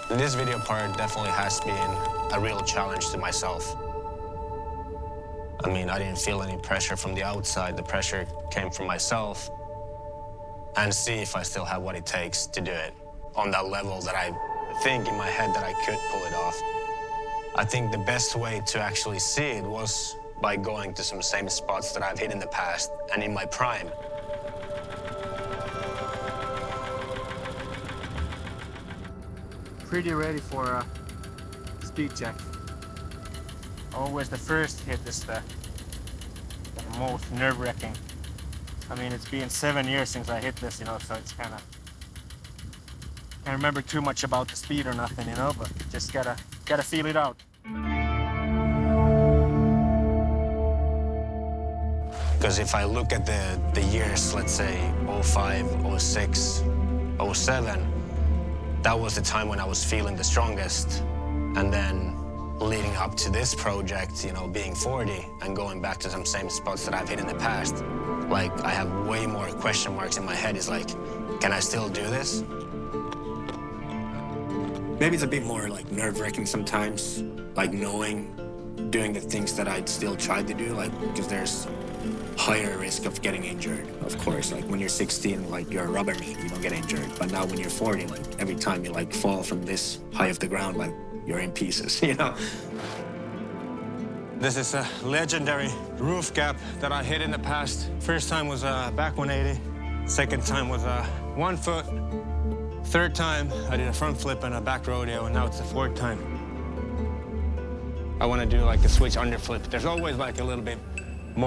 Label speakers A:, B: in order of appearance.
A: This video part definitely has been a real challenge to myself. I mean, I didn't feel any pressure from the outside. The pressure came from myself, and see if I still have what it takes to do it on that level that I think in my head that I could pull it off. I think the best way to actually see it was by going to some same spots that I've hit in the past and in my prime.
B: Pretty ready for a speed check. Always the first hit is the most nerve-wracking. I mean, it's been 7 years since I hit this, so it's kind of... Can't remember too much about the speed or nothing, but just gotta feel it out.
A: Because if I look at the years, let's say 05, 06, 07, that was the time when I was feeling the strongest. And then leading up to this project, being 40 and going back to some same spots that I've hit in the past, like, I have way more question marks in my head. Is like, can I still do this? Maybe it's a bit more like nerve-wracking sometimes, like doing the things that I'd still tried to do, like, because there's higher risk of getting injured, of course. Like, when you're 16, like, you're a rubber meat, you don't get injured. But now when you're 40, like, every time you, like, fall from this high of the ground, like, you're in pieces, This is a legendary roof gap that I hit in the past. First time was a back 180. Second time was a 1 foot. Third time, I did a front flip and a back rodeo, and now it's the fourth time. I want to do like a switch underflip. There's always like a little bit